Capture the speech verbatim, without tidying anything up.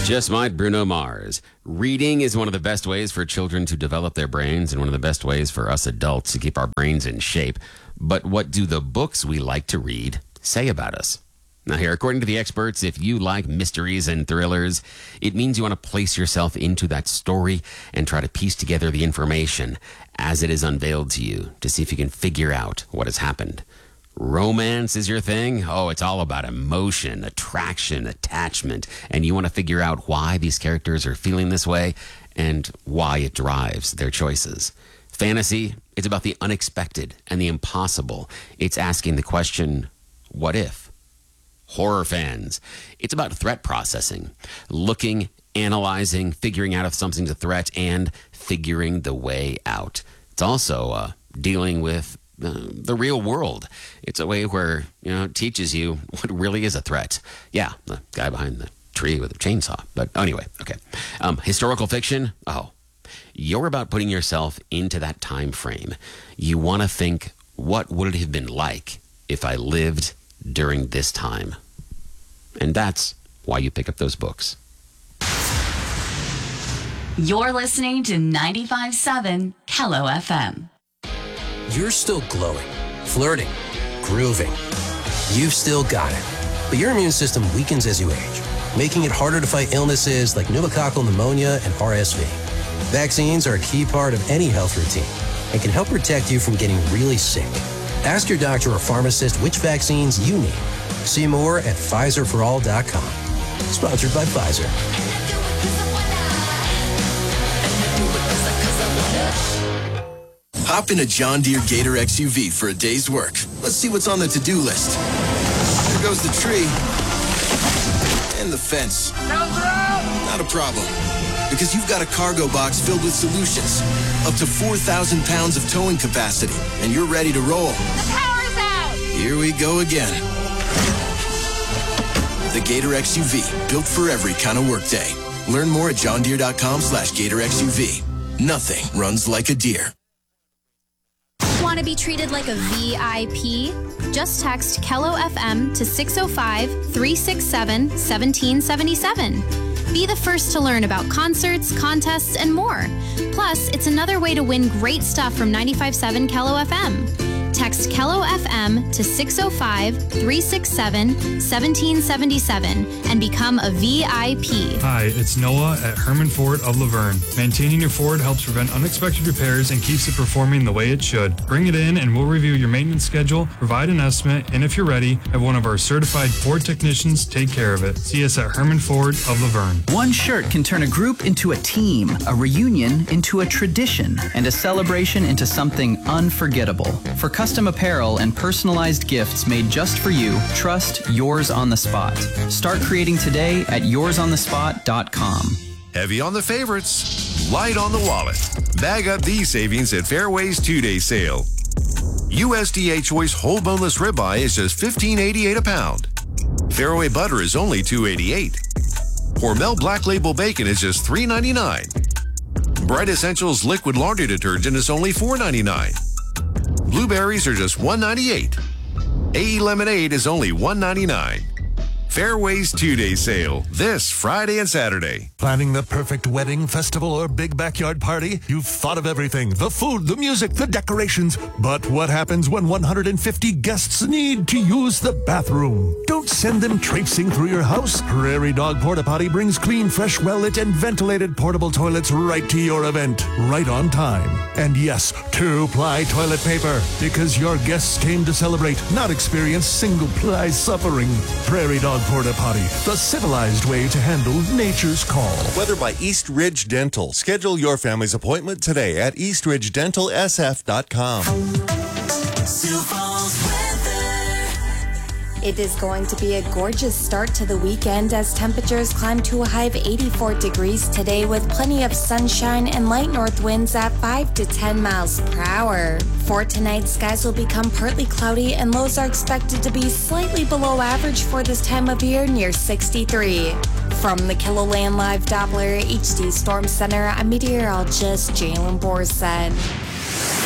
Just might Bruno Mars. Reading is one of the best ways for children to develop their brains and one of the best ways for us adults to keep our brains in shape. But what do the books we like to read say about us? Now here, according to the experts, if you like mysteries and thrillers, it means you want to place yourself into that story and try to piece together the information as it is unveiled to you to see if you can figure out what has happened. Romance is your thing? Oh, it's all about emotion, attraction, attachment, and you want to figure out why these characters are feeling this way and why it drives their choices. Fantasy, it's about the unexpected and the impossible. It's asking the question, what if? Horror fans, it's about threat processing, looking, analyzing, figuring out if something's a threat, and figuring the way out. It's also uh, dealing with uh, the real world. It's a way where, you know, it teaches you what really is a threat. Yeah, the guy behind the tree with a chainsaw. But anyway, okay. Um, historical fiction, oh, you're about putting yourself into that time frame. You want to think, what would it have been like if I lived during this time? And that's why you pick up those books. You're listening to ninety-five point seven Kello F M. You're still glowing, flirting, grooving. You've still got it. But your immune system weakens as you age, making it harder to fight illnesses like pneumococcal pneumonia and R S V. Vaccines are a key part of any health routine and can help protect you from getting really sick. Ask your doctor or pharmacist which vaccines you need. See more at Pfizer for all dot com. Sponsored by Pfizer. Hop in a John Deere Gator X U V for a day's work. Let's see what's on the to-do list. There goes the tree. And the fence. Not a problem. Because you've got a cargo box filled with solutions. Up to four thousand pounds of towing capacity. And you're ready to roll. The power's out! Here we go again. The Gator X U V. Built for every kind of workday. Learn more at johndeere.com slash Gator X U V. Nothing runs like a deer. Want to be treated like a V I P? Just text Kello F M to six oh five, three six seven, one seven seven seven. Be the first to learn about concerts, contests, and more. Plus, it's another way to win great stuff from ninety-five point seven Kello F M. Text Kello F M to six oh five, three six seven, one seven seven seven and become a V I P. Hi, it's Noah at Herman Ford of Laverne. Maintaining your Ford helps prevent unexpected repairs and keeps it performing the way it should. Bring it in and we'll review your maintenance schedule, provide an estimate, and if you're ready, have one of our certified Ford technicians take care of it. See us at Herman Ford of Laverne. One shirt can turn a group into a team, a reunion into a tradition, and a celebration into something unforgettable. For custom apparel and personalized gifts made just for you, trust Yours on the Spot. Start creating today at yours on the spot dot com. Heavy on the favorites, light on the wallet. Bag up these savings at Fairway's two-day sale. U S D A Choice whole boneless ribeye is just fifteen eighty-eight a pound. Fairway butter is only two eighty-eight. Hormel Black Label bacon is just three ninety-nine. Bright Essentials liquid laundry detergent is only four ninety-nine. Blueberries are just one ninety-eight. A E lemonade is only one ninety-nine. Fairway's two-day sale this Friday and Saturday. Planning the perfect wedding, festival, or big backyard party? You've thought of everything. The food, the music, the decorations. But what happens when one hundred fifty guests need to use the bathroom? Don't send them traipsing through your house. Prairie Dog Porta Potty brings clean, fresh, well-lit, and ventilated portable toilets right to your event, right on time. And yes, two-ply toilet paper, because your guests came to celebrate, not experience single-ply suffering. Prairie Dog Porta Potty, the civilized way to handle nature's call. Weather by East Ridge Dental. Schedule your family's appointment today at east ridge dental s f dot com. It is going to be a gorgeous start to the weekend as temperatures climb to a high of eighty-four degrees today with plenty of sunshine and light north winds at five to ten miles per hour. For tonight, skies will become partly cloudy and lows are expected to be slightly below average for this time of year, near sixty-three. From the KELOLAND Live Doppler H D Storm Center, I'm meteorologist Jalen Borset.